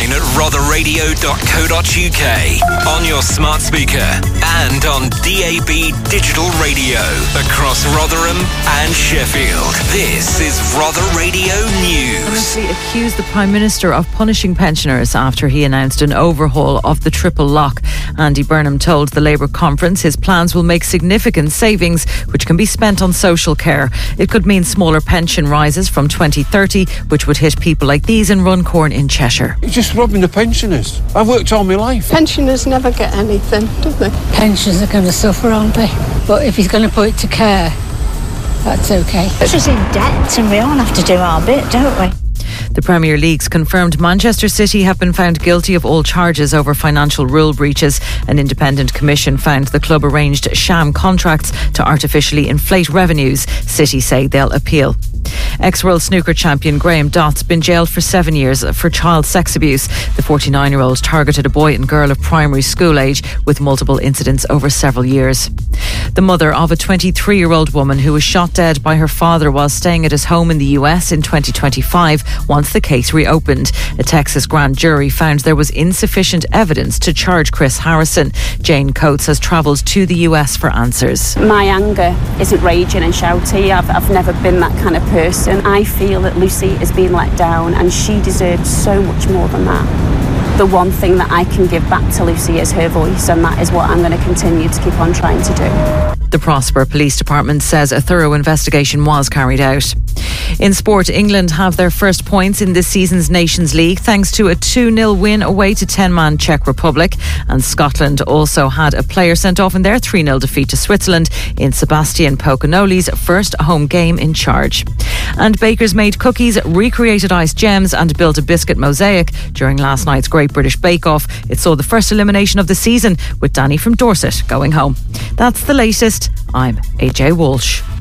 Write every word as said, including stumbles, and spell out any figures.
online at rother radio dot co dot uk, on your smart speaker, and on D A B digital radio across Rotherham and Sheffield. This is Rother Radio News. He accused the Prime Minister of punishing pensioners after he announced an overhaul of the triple lock. Andy Burnham told the Labour conference his plans will make significant savings, which can be spent on social care. It could mean smaller pension rises from twenty thirty, which would hit people like these in Runcorn in Cheshire. You're just robbing the pensioners. I've worked all my life. Pensioners never get anything, do they? Pensions are going to suffer, aren't they? But if he's going to put it to care, that's okay. She's in debt and we all have to do our bit, don't we? The Premier League's confirmed Manchester City have been found guilty of all charges over financial rule breaches. An independent commission found the club arranged sham contracts to artificially inflate revenues. City say they'll appeal. Ex-world snooker champion Graham Dott's been jailed for seven years for child sex abuse. The forty-nine-year-old targeted a boy and girl of primary school age with multiple incidents over several years. The mother of a twenty-three-year-old woman who was shot dead by her father while staying at his home in the U S in twenty twenty-five wants the case reopened. A Texas grand jury found there was insufficient evidence to charge Chris Harrison. Jane Coates has travelled to the U S for answers. My anger isn't raging and shouty. I've, I've never been that kind of person. I feel that Lucy is being let down and she deserves so much more than that. The one thing that I can give back to Lucy is her voice, and that is what I'm going to continue to keep on trying to do. The Prosper Police Department says a thorough investigation was carried out. In sport, England have their first points in this season's Nations League thanks to a two nil win away to ten-man Czech Republic. And Scotland also had a player sent off in their three nil defeat to Switzerland in Sebastian Pocanoli's first home game in charge. And bakers made cookies, recreated iced gems and built a biscuit mosaic during last night's Great British Bake Off. It saw the first elimination of the season with Danny from Dorset going home. That's the latest. I'm A J Walsh.